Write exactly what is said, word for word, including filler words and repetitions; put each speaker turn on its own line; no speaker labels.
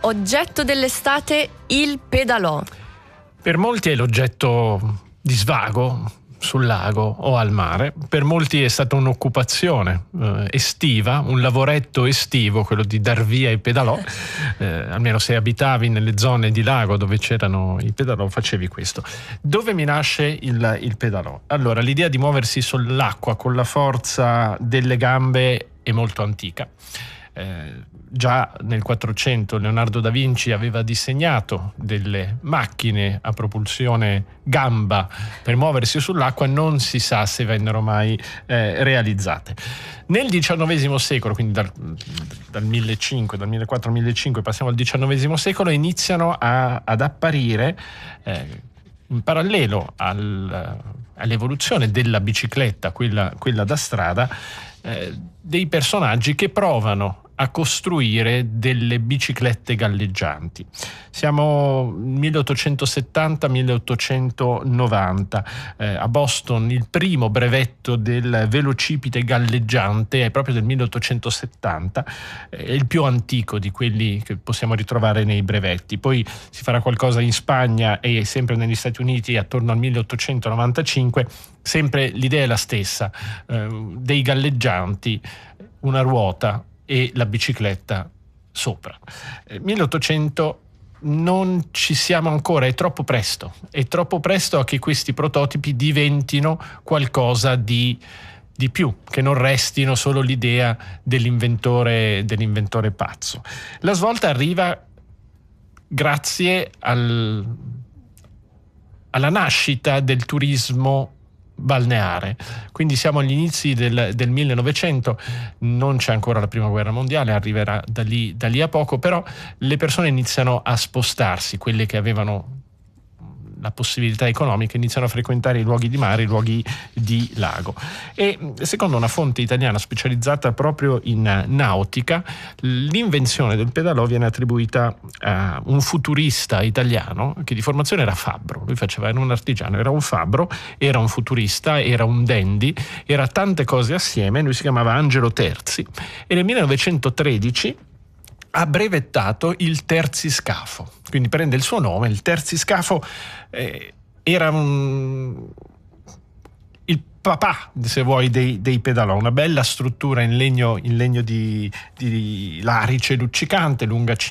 oggetto dell'estate, il pedalò.
Per molti è l'oggetto di svago sul lago o al mare, per molti è stata un'occupazione eh, estiva, un lavoretto estivo, quello di dar via i pedalò, eh, almeno se abitavi nelle zone di lago dove c'erano i pedalò facevi questo. Dove mi nasce il, il pedalò? Allora, l'idea di muoversi sull'acqua con la forza delle gambe è molto antica. Eh, già nel quattrocento Leonardo da Vinci aveva disegnato delle macchine a propulsione gamba per muoversi sull'acqua, non si sa se vennero mai eh, realizzate. Nel diciannovesimo secolo, quindi dal, dal millecinquecento, dal millequattrocento al millecinquecento passiamo al diciannovesimo secolo, iniziano a, ad apparire eh, in parallelo al, all'evoluzione della bicicletta, quella, quella da strada, eh, dei personaggi che provano a costruire delle biciclette galleggianti. Siamo milleottocentosettanta milleottocentonovanta, eh, a Boston il primo brevetto del velocipede galleggiante è proprio del milleottocentosettanta, è il più antico di quelli che possiamo ritrovare nei brevetti. Poi si farà qualcosa in Spagna e sempre negli Stati Uniti attorno al milleottocentonovantacinque. Sempre l'idea è la stessa, eh, dei galleggianti, una ruota e la bicicletta sopra. Eh, milleottocento non ci siamo ancora, è troppo presto, è troppo presto a che questi prototipi diventino qualcosa di, di più, che non restino solo l'idea dell'inventore, dell'inventore pazzo. La svolta arriva grazie al, alla nascita del turismo balneare, quindi siamo agli inizi del, del millenovecento, non c'è ancora la prima guerra mondiale, arriverà da lì, da lì a poco, però le persone iniziano a spostarsi, quelle che avevano la possibilità economica iniziano a frequentare i luoghi di mare, i luoghi di lago. E secondo una fonte italiana specializzata proprio in nautica, l'invenzione del pedalò viene attribuita a un futurista italiano che di formazione era fabbro, lui faceva, era un artigiano, era un fabbro, era un futurista, era un dandy, era tante cose assieme. Lui si chiamava Angelo Terzi e nel millenovecentotredici ha brevettato il terziscafo, quindi prende il suo nome. Il terziscafo eh, era un, il papà, se vuoi, dei, dei pedalò, una bella struttura in legno, in legno di, di larice luccicante, lunga